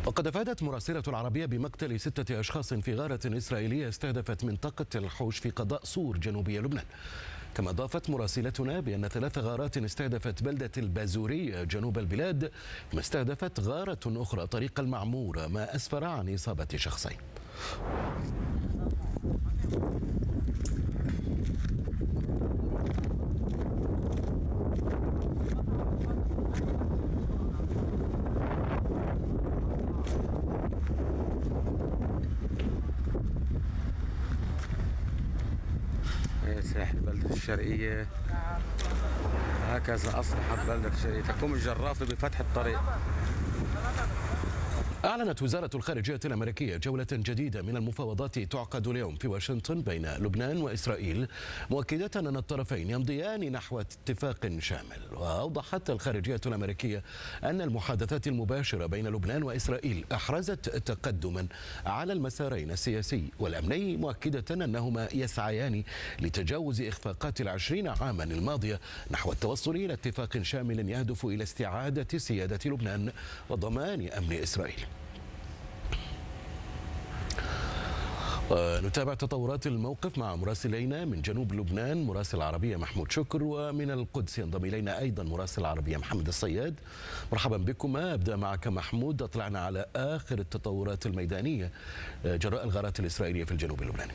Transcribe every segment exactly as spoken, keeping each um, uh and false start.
وقد أفادت مراسلة العربية بمقتل ستة أشخاص في غارة إسرائيلية استهدفت منطقة الحوش في قضاء صور جنوبي لبنان. كما أضافت مراسلتنا بأن ثلاث غارات استهدفت بلدة البازورية جنوب البلاد، كما استهدفت غارة أخرى طريق المعمورة، ما أسفر عن إصابة شخصين. ساحل بلدة الشرقية، هكذا أصبحت بلدة الشرقية تقوم الجرافة بفتح الطريق. أعلنت وزارة الخارجية الأمريكية جولة جديدة من المفاوضات تعقد اليوم في واشنطن بين لبنان وإسرائيل، مؤكدة أن الطرفين يمضيان نحو اتفاق شامل. وأوضحت الخارجية الأمريكية أن المحادثات المباشرة بين لبنان وإسرائيل أحرزت تقدما على المسارين السياسي والأمني، مؤكدة أنهما يسعيان لتجاوز إخفاقات العشرين عاما الماضية نحو التوصل إلى اتفاق شامل يهدف إلى استعادة سيادة لبنان وضمان أمن إسرائيل. ونتابع تطورات الموقف مع مراسلينا من جنوب لبنان، مراسل العربية محمود شكر، ومن القدس ينضم إلينا أيضا مراسل العربية محمد الصياد. مرحبا بكما. أبدأ معك محمود، أطلعنا على آخر التطورات الميدانية جراء الغارات الإسرائيلية في الجنوب اللبناني.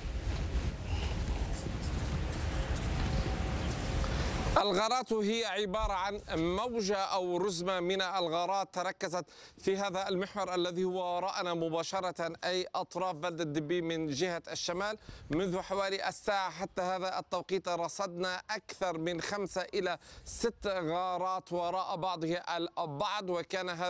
الغارات هي عبارة عن موجة أو رزمة من الغارات تركزت في هذا المحور الذي هو وراءنا مباشرة، أي أطراف بلدة دبي من جهة الشمال. منذ حوالي الساعة حتى هذا التوقيت رصدنا أكثر من خمسة إلى ست غارات وراء بعضها البعض، وكان هذا